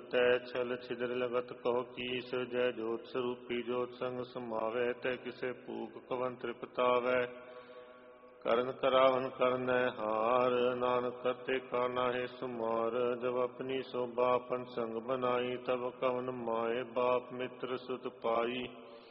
ਤੈ ਛਲ ਛਿਦਰ ਲਗਤ ਕਹੋ ਕੀਸ। ਜੈ ਜੋਤ ਸਰੂਪੀ ਜੋਤ ਸੰਗ ਸਮਾਵੈ ਤੈ ਕਿਸੇ ਭੂਖ ਕਵਨ ਤ੍ਰਿਪਤਾਵੈ। ਕਰਨ ਕਰਾਵਨ ਕਰਨੈ ਹਾਰ ਨਾਨਕ ਕਰਤੇ ਕਾ ਨਾਹਿ ਸੁਮਾਰ। ਜਬ ਆਪਣੀ ਸੋਭਾ ਆਪਨ ਸੰਗ ਬਨਾਈ ਤਬ ਕਵਨ ਮਾਏ ਬਾਪ ਮਿੱਤਰ ਸੁਤ ਪਾਈ।